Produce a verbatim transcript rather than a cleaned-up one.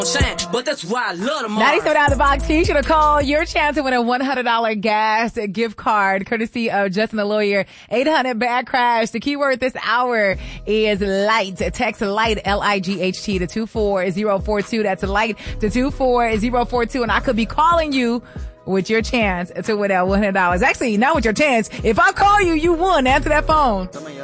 But that's why I love them. ninety-seven out of the box. You should have called your chance to win a one hundred dollars gas gift card courtesy of Justin the Lawyer. eight hundred bad crash. The keyword this hour is light. Text light, L I G H T to two four zero four two. That's light to two four zero four two. And I could be calling you with your chance to win that one hundred dollars. Actually, not with your chance. If I call you, you won. Answer that phone.